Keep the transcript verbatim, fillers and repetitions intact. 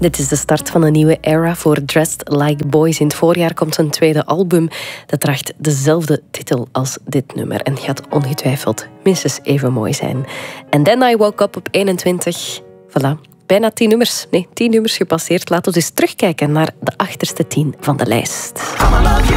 Dit is de start van een nieuwe era voor Dressed Like Boys. In het voorjaar komt een tweede album. Dat draagt dezelfde titel als dit nummer en gaat ongetwijfeld minstens even mooi zijn. And Then I Woke Up op eenentwintig. Voilà, bijna tien nummers. Nee, tien nummers gepasseerd. Laten we eens terugkijken naar de achterste tien van de lijst.